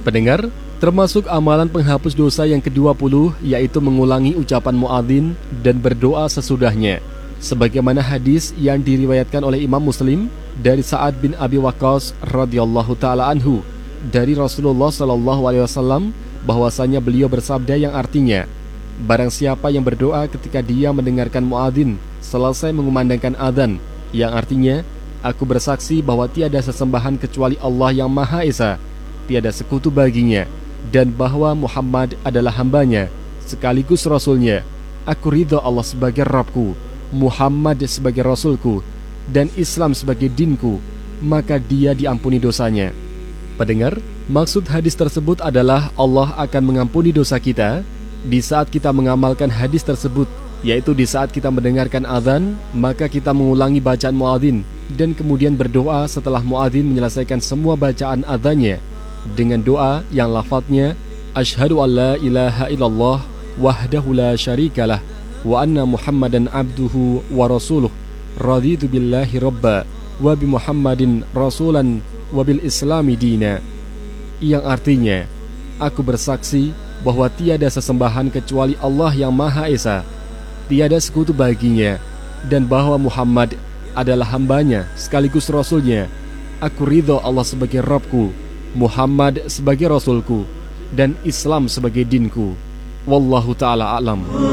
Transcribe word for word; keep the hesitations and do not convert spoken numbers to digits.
Pendengar, termasuk amalan penghapus dosa yang kedua puluh, yaitu mengulangi ucapan muadzin dan berdoa sesudahnya. Sebagaimana hadis yang diriwayatkan oleh Imam Muslim dari Sa'ad bin Abi Waqqas radhiyallahu taala anhu dari Rasulullah sallallahu alaihi wasallam, bahwasanya beliau bersabda yang artinya, barang siapa yang berdoa ketika dia mendengarkan muadzin selesai mengumandangkan adzan, yang artinya, aku bersaksi bahwa tiada sesembahan kecuali Allah yang Maha Esa, tiada sekutu baginya, dan bahwa Muhammad adalah hambanya sekaligus Rasulnya. Aku ridha Allah sebagai Rabbku, Muhammad sebagai Rasulku, dan Islam sebagai dinku, maka dia diampuni dosanya. Pendengar, maksud hadis tersebut adalah Allah akan mengampuni dosa kita di saat kita mengamalkan hadis tersebut, yaitu di saat kita mendengarkan azan, maka kita mengulangi bacaan muadzin dan kemudian berdoa setelah muadzin menyelesaikan semua bacaan azannya dengan doa yang lafadznya asyhadu an la ilaha illallah wahdahu la syarikalah wa anna muhammadan abduhu wa rasuluh raditu billahi rabba wa bi muhammadin rasulan wa bil islami dina, yang artinya, aku bersaksi bahwa tiada sesembahan kecuali Allah yang Maha Esa, tiada sekutu baginya, dan bahwa Muhammad adalah hambanya sekaligus Rasulnya. Aku ridho Allah sebagai Rabbku, Muhammad sebagai Rasulku, dan Islam sebagai dinku. Wallahu ta'ala a'lam.